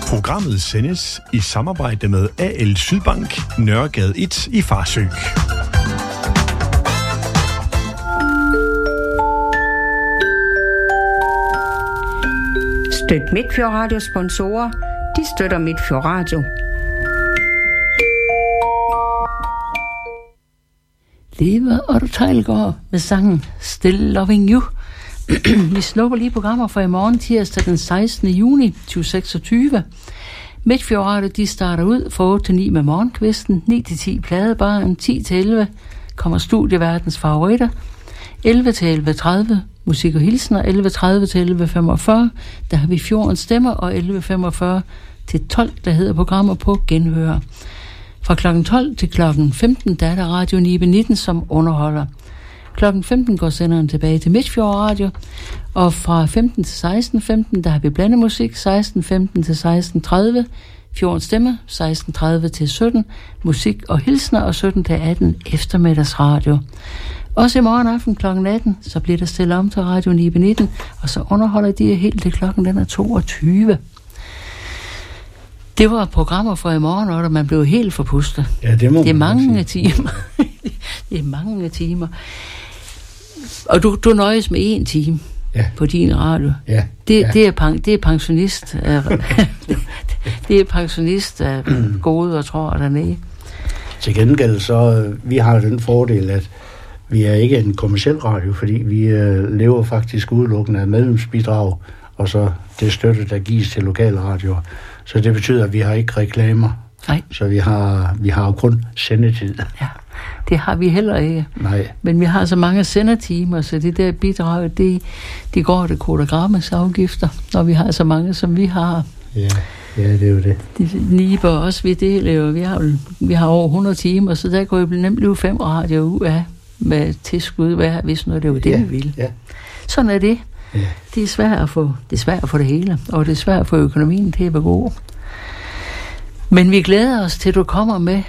Programmet sendes i samarbejde med AL Sydbank, Nørregade 1 i Farsø. Støt Midtfjord Radio sponsorer. De støtter Midtfjord Radio. Leve og Tejlgaard med sangen Still Loving You. Vi snupper lige programmer for i morgen tirsdag den 16. juni 2026. Midtfjord Radio, de starter ud fra 8 til 9 med morgenkvisten, 9 til 10 pladebaren, 10 til 11 kommer studieverdens favoritter, 11 til 11.30 musik og hilsner, 11.30 til 11.45 der har vi Fjordens Stemmer, og 11.45 til 12 der hedder programmer på genhør. Fra kl. 12 til kl. 15 der er der Radio Nibe 19 som underholder. Klokken 15 går senderen tilbage til Midtfjord Radio, og fra 15 til 16.15 der har vi blandemusik, 16.15 til 16.30 Fjordens Stemme, 16.30 til 17 musik og hilsner, og 17 til 18 eftermiddagsradio. Også i morgen aften kl. 18, så bliver der stillet om til Radio Nibe 19, og så underholder de helt til klokken den er 22. Det var programmer for i morgen, og man blev helt forpustet. Ja, det må det er mange timer. Det er mange timer. Og du nøjes med 1 time på din radio. Ja. Det er pensionist. Det er pensionist af gode og tror dernede. Til gengæld så, vi har den fordel, at vi er ikke en kommerciel radio, fordi vi lever faktisk udelukkende af medlemsbidrag, og så det støtte, der gives til lokale radioer. Så det betyder, at vi har ikke reklamer. Nej. Så vi har jo kun sendetid. Ja, det har vi heller ikke. Nej. Men vi har så mange sendetimer, så det der bidrag, det går til kodagrammes afgifter, når vi har så mange, som vi har. Ja, det er jo det. Nibe og os, vi deler jo, vi har over 100 timer, så der går jo nemt blive 5 radioer ud af med tilskud hver, hvis nu det er jo det, vi vil. Ja. Sådan er det. Ja. Det er svært at få det hele, og det er svært at få økonomien til at være god. Men vi glæder os til, at du kommer med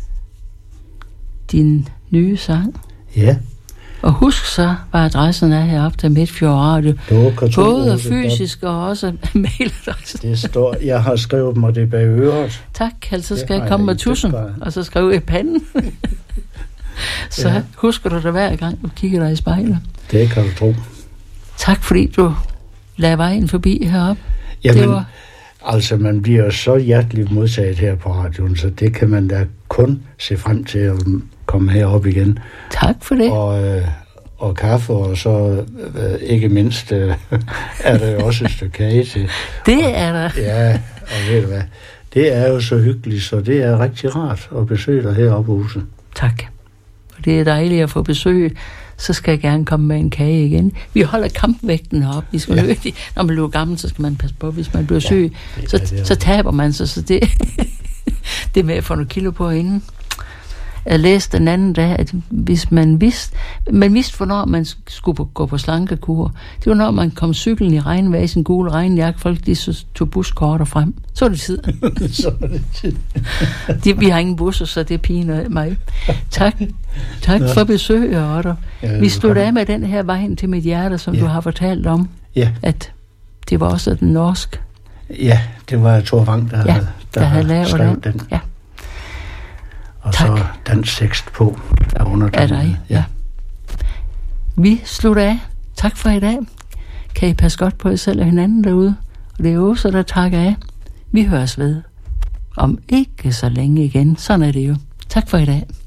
din nye sang. Ja. Og husk så, hvad adressen er heroppe til Midtfjord Radio. Både fysisk og også mailadressen. Det står, jeg har skrevet mig det bag øret. Tak, altså skal jeg komme med tusind, og så skrive i panden. Så husker du det hver gang, du kigger dig i spejlet. Det kan du tro. Tak fordi du lader vejen forbi heroppe. Jamen, altså man bliver så hjerteligt modtaget her på radioen, så det kan man da kun se frem til at komme herop igen. Tak for det. Og kaffe, og så ikke mindst er der jo også et stykke kage til. Det er der. Ja, og ved du hvad, det er jo så hyggeligt, så det er rigtig rart at besøge dig heroppe på huset. Tak. Og det er dejligt at få besøg. Så skal jeg gerne komme med en kage igen. Vi holder kampvægten heroppe. Vi skal når man bliver gammel, så skal man passe på. Hvis man bliver syg, så taber man sig. Så det er med at få nogle kilo på inden. Jeg læste den anden dag, at hvis man vidste, hvornår man skulle gå på slankekur. Det var når man kom cyklen i regnvejr i sin gule regnjakke. Folk de så tog buskorter frem. Så var det tid. Så var det tid. Vi har ingen busser, så det piner mig. Tak for besøget, Otto. Vi slutter af med den her vejen til mit hjerte, som du har fortalt om. Ja. At det var også den norsk. Ja, det var Thor Wang, der havde lavet skrevet den. Ja. Og tak. Så dansk tekst på er under den. Er dig, ja. Vi slutter af. Tak for i dag. Kan I passe godt på jer selv og hinanden derude. Og det er Åsa, der takker af. Vi høres ved. Om ikke så længe igen. Sådan er det jo. Tak for i dag.